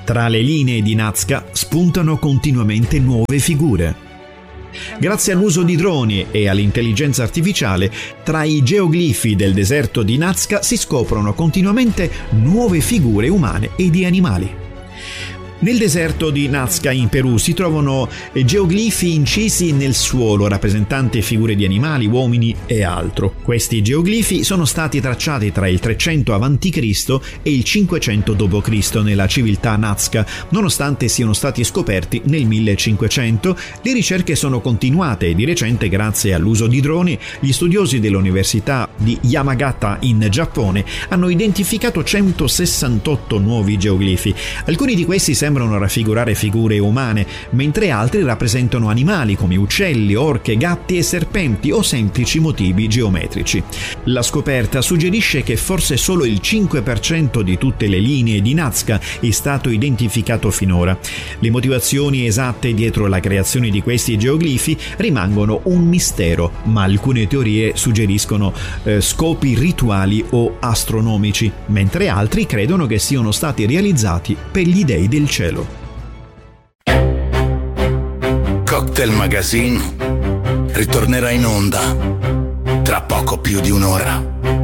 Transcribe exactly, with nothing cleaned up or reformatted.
Tra le linee di Nazca spuntano continuamente nuove figure. Grazie all'uso di droni e all'intelligenza artificiale, tra i geoglifi del deserto di Nazca si scoprono continuamente nuove figure umane e di animali. Nel deserto di Nazca in Perù si trovano geoglifi incisi nel suolo rappresentanti figure di animali, uomini e altro. Questi geoglifi sono stati tracciati tra il trecento avanti Cristo e il cinquecento dopo Cristo nella civiltà Nazca. Nonostante siano stati scoperti nel millecinquecento, le ricerche sono continuate e di recente, grazie all'uso di droni, gli studiosi dell'Università di Yamagata in Giappone hanno identificato centosessantotto nuovi geoglifi. Alcuni di questi sembrano raffigurare figure umane, mentre altri rappresentano animali come uccelli, orche, gatti e serpenti o semplici motivi geometrici. La scoperta suggerisce che forse solo il cinque per cento di tutte le linee di Nazca è stato identificato finora. Le motivazioni esatte dietro la creazione di questi geoglifi rimangono un mistero, ma alcune teorie suggeriscono eh, scopi rituali o astronomici, mentre altri credono che siano stati realizzati per gli dei del cielo. Cocktail Magazine ritornerà in onda tra poco più di un'ora.